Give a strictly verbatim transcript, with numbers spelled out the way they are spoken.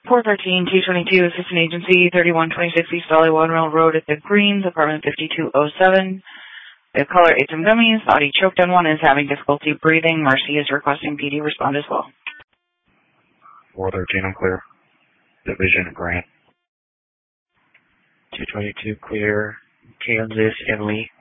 four thirteen, two twenty-two, Assistant Agency, thirty-one twenty-six East Valley One Rail Road at the Greens, apartment fifty-two oh seven. We have caller ate some gummies. Thought he choked on one, is having difficulty breathing. Mercy is requesting P D respond as well. four thirteen, I'm clear. Division Grant. two twenty-two clear. Kansas, Emily.